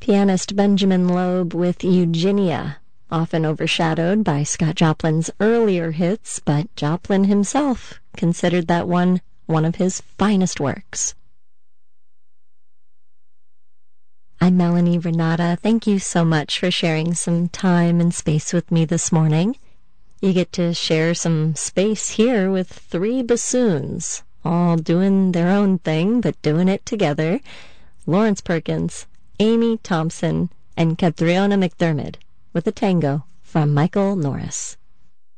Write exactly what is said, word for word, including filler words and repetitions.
Pianist Benjamin Loeb with Eugenia, often overshadowed by Scott Joplin's earlier hits, but Joplin himself considered that one one of his finest works. I'm Melanie Renata. Thank you so much for sharing some time and space with me this morning. You get to share some space here with three bassoons, all doing their own thing, but doing it together. Lawrence Perkins, Amy Thompson, and Catriona McDermott with a tango from Michael Norris.